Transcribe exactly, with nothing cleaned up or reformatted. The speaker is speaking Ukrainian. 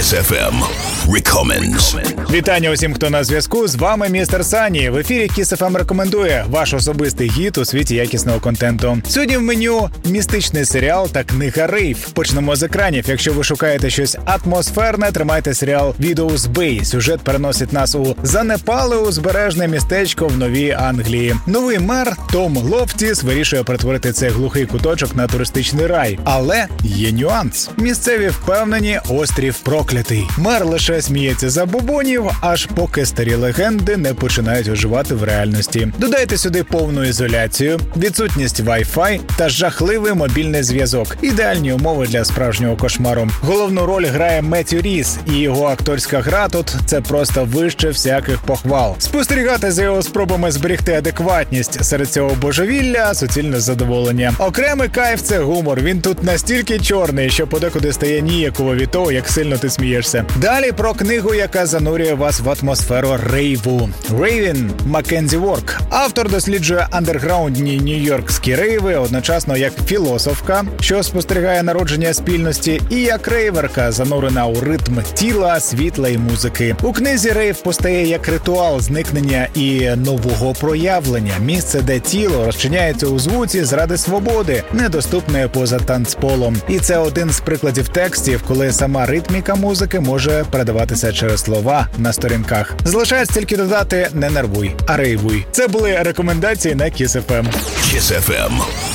Kiss еф ем Recommends. Вітання усім, хто на зв'язку. З вами містер Сані. В ефірі Kiss еф ем рекомендує ваш особистий гід у світі якісного контенту. Сьогодні в меню містичний серіал та книга Рейв. Почнемо з екранів. Якщо ви шукаєте щось атмосферне, тримайте серіал Widow's Bay. Сюжет переносить нас у занепале узбережне містечко в Новій Англії. Новий мер Том Лофтіс вирішує перетворити цей глухий куточок на туристичний рай. Але є нюанс. Місцеві впевнені, острів проклятий. Мер лише сміється за бубонів, аж поки старі легенди не починають оживати в реальності. Додайте сюди повну ізоляцію, відсутність Wi-Fi та жахливий мобільний зв'язок. Ідеальні умови для справжнього кошмару. Головну роль грає Меттью Ріс, і його акторська гра тут – це просто вище всяких похвал. Спостерігати за його спробами зберегти адекватність серед цього божевілля – суцільне задоволення. Окремий кайф – це гумор. Він тут настільки чорний, що подекуди стає ніяково від того, як сильно ти смієшся. Далі про книгу, яка занурює вас в атмосферу рейву. Рейвін Маккензі Ворк. Автор досліджує андерграундні нью-йоркські рейви, одночасно як філософка, що спостерігає народження спільності, і як рейверка, занурена у ритм тіла, світла і музики. У книзі рейв постає як ритуал зникнення і нового проявлення. Місце, де тіло розчиняється у звуці заради свободи, недоступної поза танцполом. І це один з прикладів текстів, коли сама ритміка музики може передаватися через слова на сторінках. Залишається тільки додати «не нервуй, а рейвуй». Це були рекомендації на Kiss еф ем. Kiss еф ем